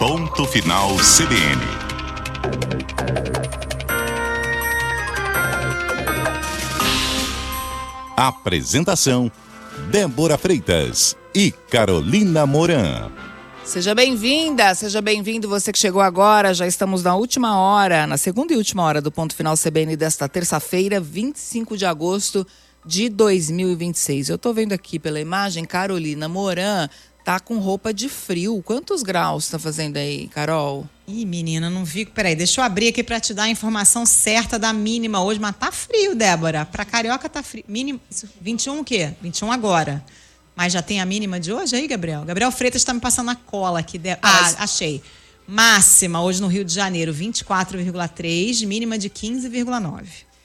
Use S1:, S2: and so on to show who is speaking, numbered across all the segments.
S1: Ponto Final CBN. Apresentação: Débora Freitas e Carolina Moran.
S2: Seja bem-vinda, seja bem-vindo você que chegou agora. Já estamos na última hora, na segunda e última hora do Ponto Final CBN desta terça-feira, 25 de agosto de 2026. Eu tô vendo aqui pela imagem, Carolina Moran tá com roupa de frio. Quantos graus tá fazendo aí, Carol?
S3: Ih, menina, não vi. Peraí, deixa eu abrir aqui pra te dar a informação certa da mínima hoje. Mas tá frio, Débora. Pra carioca tá frio. Mínimo, 21 o quê? 21 agora. Mas já tem a mínima de hoje aí, Gabriel? Gabriel Freitas tá me passando a cola aqui. Achei. Máxima hoje no Rio de Janeiro, 24,3. Mínima de 15,9.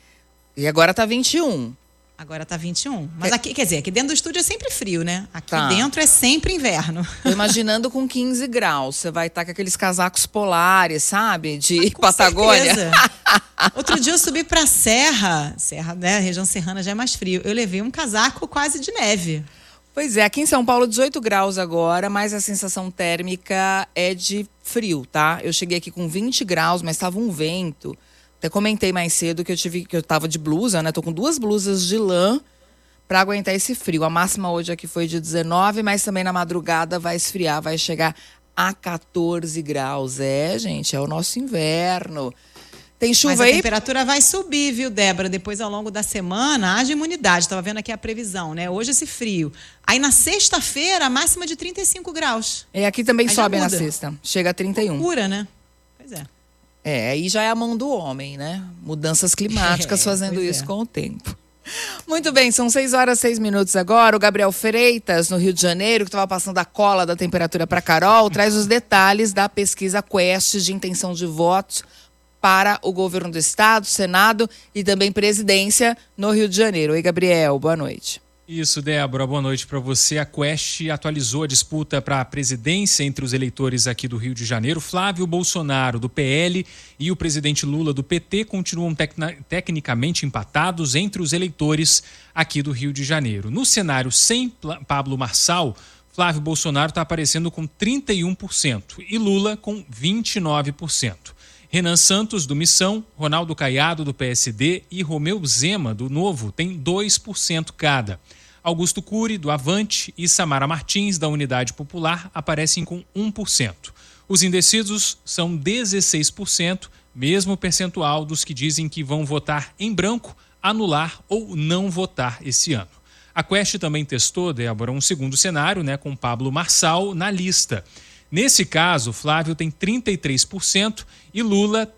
S2: E agora tá 21.
S3: Agora tá 21. Mas aqui, quer dizer, aqui dentro do estúdio é sempre frio, né? Aqui
S2: Tá.
S3: dentro é sempre inverno.
S2: Tô imaginando com 15 graus. Você vai estar com aqueles casacos polares, sabe? De
S3: Com
S2: Patagônia.
S3: certeza. Outro dia eu subi pra Serra, né? A região serrana já é mais frio. Eu levei um casaco quase de neve.
S2: Pois é, aqui em São Paulo 18 graus agora, mas a sensação térmica é de frio, tá? Eu cheguei aqui com 20 graus, mas estava um vento. Até comentei mais cedo que eu tava de blusa, né? Tô com 2 blusas de lã pra aguentar esse frio. A máxima hoje aqui foi de 19, mas também na madrugada vai esfriar, vai chegar a 14 graus. É, gente, é o nosso inverno. Tem chuva
S3: Mas a
S2: aí?
S3: temperatura vai subir, viu, Débora? Depois, ao longo da semana, haja imunidade. Estava vendo aqui a previsão, né? Hoje esse frio. Aí na sexta-feira, a máxima de 35 graus.
S2: É, aqui também
S3: Aí já
S2: sobe na
S3: muda.
S2: sexta. Chega a 31.
S3: Loucura, né? Pois é.
S2: É, aí já é a mão do homem, né? Mudanças climáticas fazendo
S3: pois
S2: isso
S3: é.
S2: com o tempo. Muito bem, são 6 horas e 6 minutos agora. O Gabriel Freitas, no Rio de Janeiro, que estava passando a cola da temperatura para Carol, traz os detalhes da pesquisa Quest de intenção de votos para o governo do estado, Senado e também presidência no Rio de Janeiro. Oi, Gabriel, boa noite.
S4: Isso, Débora, boa noite para você. A Quest atualizou a disputa para a presidência entre os eleitores aqui do Rio de Janeiro. Flávio Bolsonaro, do PL, e o presidente Lula, do PT, continuam tecnicamente empatados entre os eleitores aqui do Rio de Janeiro. No cenário sem Pablo Marçal, Flávio Bolsonaro está aparecendo com 31% e Lula com 29%. Renan Santos, do Missão, Ronaldo Caiado, do PSD e Romeu Zema, do Novo, tem 2% cada. Augusto Cury, do Avante, e Samara Martins, da Unidade Popular, aparecem com 1%. Os indecisos são 16%, mesmo percentual dos que dizem que vão votar em branco, anular ou não votar esse ano. A Quest também testou, Débora, um segundo cenário, né, com Pablo Marçal na lista. Nesse caso, Flávio tem 33% e Lula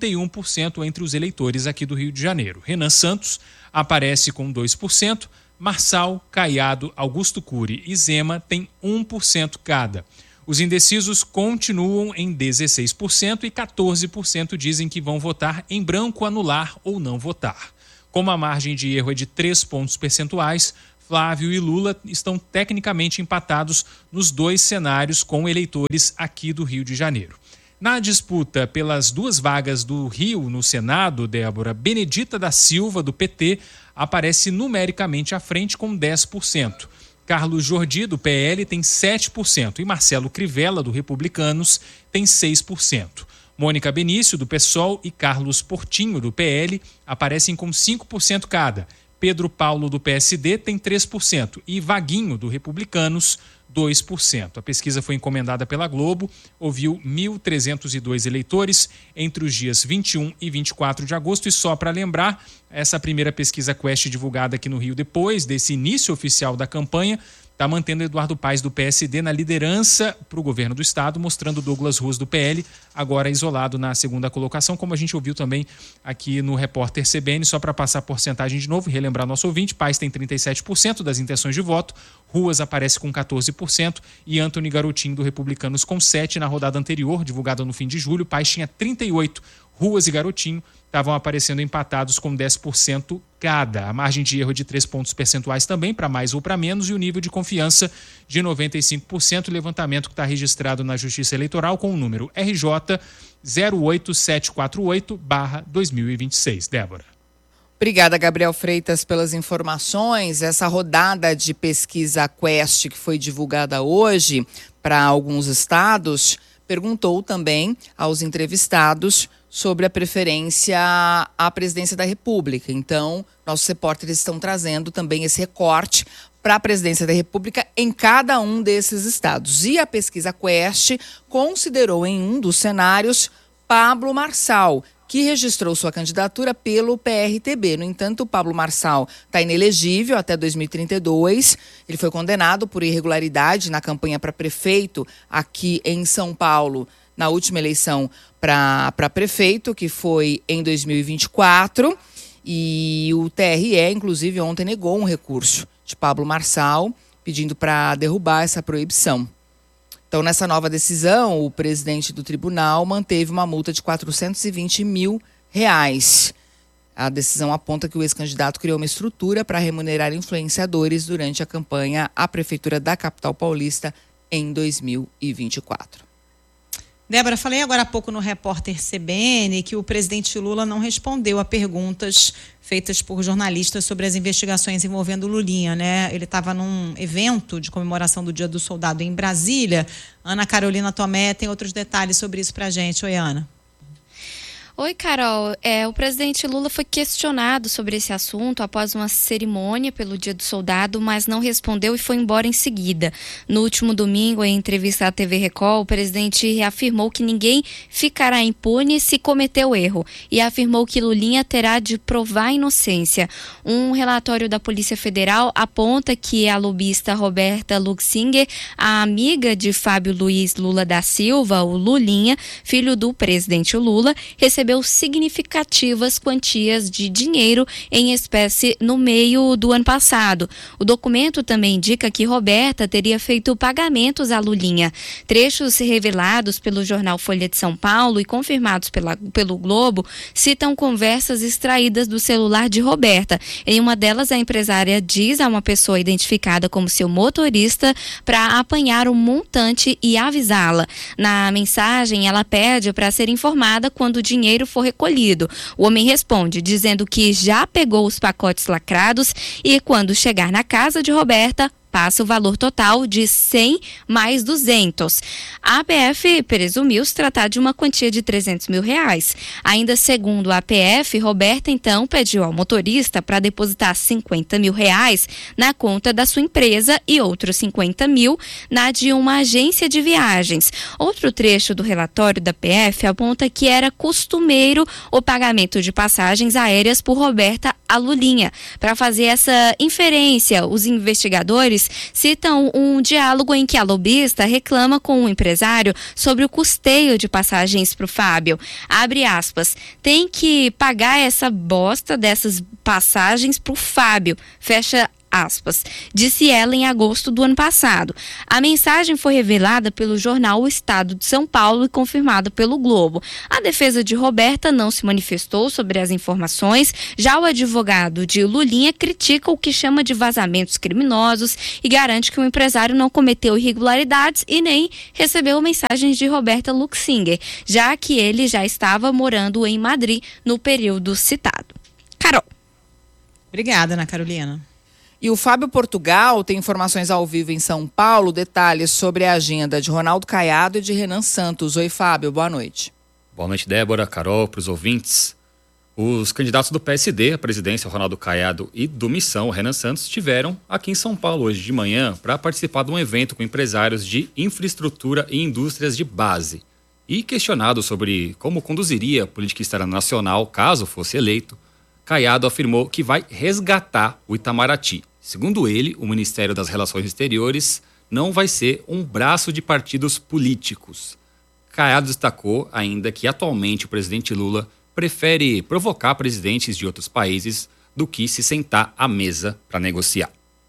S4: 31% entre os eleitores aqui do Rio de Janeiro. Renan Santos aparece com 2%, Marçal, Caiado, Augusto Cury e Zema têm 1% cada. Os indecisos continuam em 16% e 14% dizem que vão votar em branco, anular ou não votar. Como a margem de erro é de 3 pontos percentuais, Flávio e Lula estão tecnicamente empatados nos 2 cenários com eleitores aqui do Rio de Janeiro. Na disputa pelas 2 vagas do Rio no Senado, Débora, Benedita da Silva, do PT, aparece numericamente à frente com 10%. Carlos Jordi, do PL, tem 7% e Marcelo Crivella, do Republicanos, tem 6%. Mônica Benício, do PSOL, e Carlos Portinho, do PL, aparecem com 5% cada. Pedro Paulo, do PSD, tem 3% e Vaguinho, do Republicanos, 2%. A pesquisa foi encomendada pela Globo, ouviu 1.302 eleitores entre os dias 21 e 24 de agosto. E só para lembrar, essa primeira pesquisa Quest divulgada aqui no Rio depois desse início oficial da campanha está mantendo Eduardo Paes, do PSD, na liderança para o governo do estado, mostrando Douglas Ruas, do PL, agora isolado na segunda colocação, como a gente ouviu também aqui no Repórter CBN. Só para passar a porcentagem de novo e relembrar nosso ouvinte, Paes tem 37% das intenções de voto, Ruas aparece com 14% e Antony Garotinho, do Republicanos, com 7%. Na rodada anterior, divulgada no fim de julho, Paes tinha 38%, Ruas e Garotinho estavam aparecendo empatados com 10% cada. A margem de erro é de 3 pontos percentuais também, para mais ou para menos, e o nível de confiança de 95%. Levantamento que está registrado na Justiça Eleitoral com o número RJ 08748/2026. Débora.
S2: Obrigada, Gabriel Freitas, pelas informações. Essa rodada de pesquisa Quest que foi divulgada hoje para alguns estados perguntou também aos entrevistados sobre a preferência à presidência da República. Então, nossos repórteres estão trazendo também esse recorte para a presidência da República em cada um desses estados. E a pesquisa Quest considerou em um dos cenários Pablo Marçal, que registrou sua candidatura pelo PRTB. No entanto, o Pablo Marçal está inelegível até 2032. Ele foi condenado por irregularidade na campanha para prefeito aqui em São Paulo, na última eleição para prefeito, que foi em 2024. E o TRE, inclusive, ontem negou um recurso de Pablo Marçal, pedindo para derrubar essa proibição. Então, nessa nova decisão, o presidente do tribunal manteve uma multa de R$420 mil. A decisão aponta que o ex-candidato criou uma estrutura para remunerar influenciadores durante a campanha à prefeitura da capital paulista em 2024.
S3: Débora, falei agora há pouco no Repórter CBN que o presidente Lula não respondeu a perguntas feitas por jornalistas sobre as investigações envolvendo Lulinha, né? Ele estava num evento de comemoração do Dia do Soldado em Brasília. Ana Carolina Tomé tem outros detalhes sobre isso pra gente. Oi, Ana.
S5: Oi, Carol. O presidente Lula foi questionado sobre esse assunto após uma cerimônia pelo Dia do Soldado, mas não respondeu e foi embora em seguida. No último domingo, em entrevista à TV Record, o presidente reafirmou que ninguém ficará impune se cometeu erro e afirmou que Lulinha terá de provar a inocência. Um relatório da Polícia Federal aponta que a lobista Roberta Luxinger, a amiga de Fábio Luiz Lula da Silva, o Lulinha, filho do presidente Lula, recebeu significativas quantias de dinheiro em espécie no meio do ano passado. O documento também indica que Roberta teria feito pagamentos a Lulinha. Trechos revelados pelo jornal Folha de São Paulo e confirmados pelo Globo citam conversas extraídas do celular de Roberta. Em uma delas, a empresária diz a uma pessoa identificada como seu motorista para apanhar o montante e avisá-la. Na mensagem, ela pede para ser informada quando o dinheiro for recolhido. O homem responde dizendo que já pegou os pacotes lacrados e quando chegar na casa de Roberta, passa o valor total de 100 mais 200. A APF presumiu se tratar de uma quantia de R$300 mil. Ainda segundo a APF, Roberta então pediu ao motorista para depositar R$50 mil na conta da sua empresa e outros 50 mil na de uma agência de viagens. Outro trecho do relatório da APF aponta que era costumeiro o pagamento de passagens aéreas por Roberta a Lulinha. Para fazer essa inferência, os investigadores citam um diálogo em que a lobista reclama com o empresário sobre o custeio de passagens para o Fábio. Abre aspas, tem que pagar essa bosta dessas passagens para o Fábio, fecha aspas, disse ela em agosto do ano passado. A mensagem foi revelada pelo jornal O Estado de São Paulo e confirmada pelo Globo. A defesa de Roberta não se manifestou sobre as informações, já o advogado de Lulinha critica o que chama de vazamentos criminosos e garante que o empresário não cometeu irregularidades e nem recebeu mensagens de Roberta Luxinger, já que ele já estava morando em Madrid no período citado. Carol.
S3: Obrigada, Ana Carolina.
S2: E o Fábio Portugal tem informações ao vivo em São Paulo, detalhes sobre a agenda de Ronaldo Caiado e de Renan Santos. Oi, Fábio, boa noite.
S6: Boa noite, Débora, Carol, para os ouvintes. Os candidatos do PSD à presidência, Ronaldo Caiado e do Missão, Renan Santos, estiveram aqui em São Paulo hoje de manhã para participar de um evento com empresários de infraestrutura e indústrias de base. E questionado sobre como conduziria a política externa nacional caso fosse eleito, Caiado afirmou que vai resgatar o Itamaraty. Segundo ele, o Ministério das Relações Exteriores não vai ser um braço de partidos políticos. Caiado destacou ainda que atualmente o presidente Lula prefere provocar presidentes de outros países do que se sentar à mesa para negociar.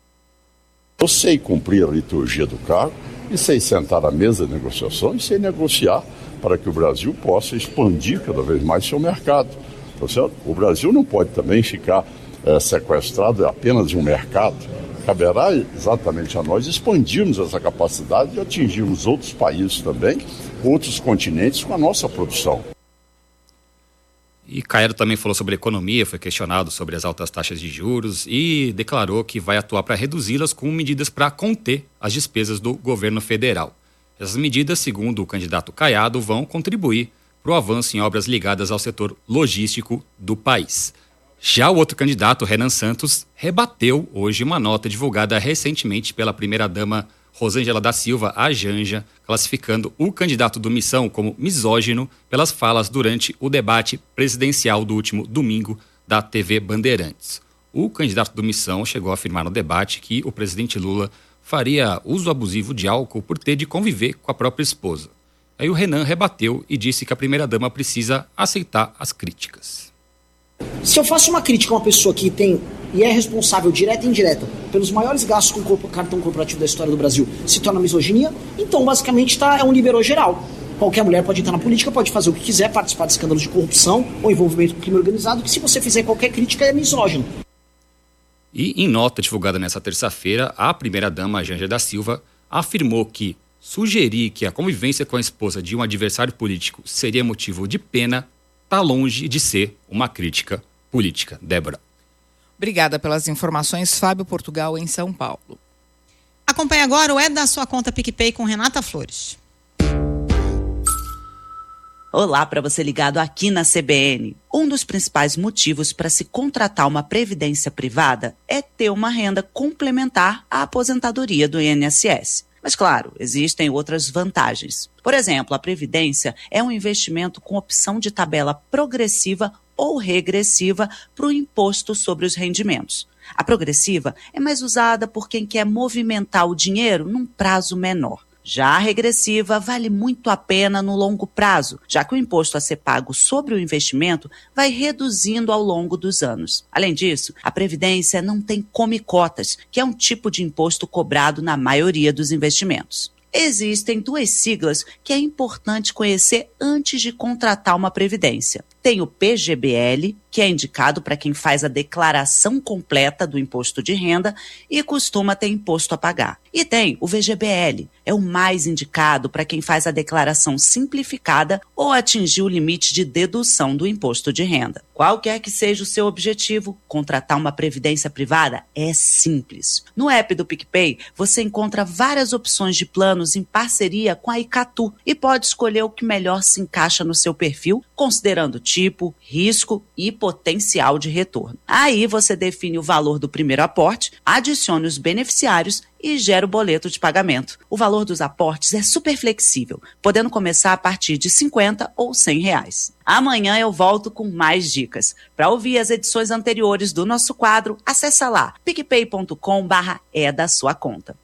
S7: Eu sei cumprir a liturgia do cargo e sei sentar à mesa de negociação e sei negociar para que o Brasil possa expandir cada vez mais seu mercado. Tá certo? O Brasil não pode também ficar sequestrado apenas de um mercado. Caberá exatamente a nós expandirmos essa capacidade e atingirmos outros países também, outros continentes com a nossa produção.
S6: E Caiado também falou sobre economia, foi questionado sobre as altas taxas de juros e declarou que vai atuar para reduzi-las com medidas para conter as despesas do governo federal. Essas medidas, segundo o candidato Caiado, vão contribuir para o avanço em obras ligadas ao setor logístico do país. Já o outro candidato, Renan Santos, rebateu hoje uma nota divulgada recentemente pela primeira-dama Rosângela da Silva, a Janja, classificando o candidato do Missão como misógino pelas falas durante o debate presidencial do último domingo da TV Bandeirantes. O candidato do Missão chegou a afirmar no debate que o presidente Lula faria uso abusivo de álcool por ter de conviver com a própria esposa. Aí o Renan rebateu e disse que a primeira-dama precisa aceitar as críticas.
S8: Se eu faço uma crítica a uma pessoa que tem e é responsável, direta e indireta, pelos maiores gastos com cartão corporativo da história do Brasil, se torna misoginia, então basicamente é um liberou geral. Qualquer mulher pode entrar na política, pode fazer o que quiser, participar de escândalos de corrupção ou envolvimento com crime organizado, que se você fizer qualquer crítica é misógino.
S6: E em nota divulgada nesta terça-feira, a primeira-dama, Janja da Silva, afirmou que sugerir que a convivência com a esposa de um adversário político seria motivo de pena está longe de ser uma crítica política. Débora.
S2: Obrigada pelas informações, Fábio Portugal, em São Paulo.
S3: Acompanhe agora o É da Sua Conta PicPay com Renata Flores.
S9: Olá para você ligado aqui na CBN. Um dos principais motivos para se contratar uma previdência privada é ter uma renda complementar à aposentadoria do INSS. Mas, claro, existem outras vantagens. Por exemplo, a previdência é um investimento com opção de tabela progressiva ou regressiva para o imposto sobre os rendimentos. A progressiva é mais usada por quem quer movimentar o dinheiro num prazo menor. Já a regressiva vale muito a pena no longo prazo, já que o imposto a ser pago sobre o investimento vai reduzindo ao longo dos anos. Além disso, a Previdência não tem come-cotas, que é um tipo de imposto cobrado na maioria dos investimentos. Existem duas siglas que é importante conhecer antes de contratar uma previdência. Tem o PGBL, que é indicado para quem faz a declaração completa do imposto de renda e costuma ter imposto a pagar. E tem o VGBL, é o mais indicado para quem faz a declaração simplificada ou atingir o limite de dedução do imposto de renda. Qualquer que seja o seu objetivo, contratar uma previdência privada é simples. No app do PicPay, você encontra várias opções de planos em parceria com a Icatu e pode escolher o que melhor se encaixa no seu perfil, considerando tipo, risco e potencial de retorno. Aí você define o valor do primeiro aporte, adicione os beneficiários e gera o boleto de pagamento. O valor dos aportes é super flexível, podendo começar a partir de R$50 ou R$100. Amanhã eu volto com mais dicas. Para ouvir as edições anteriores do nosso quadro, acessa lá picpay.com/é da sua conta.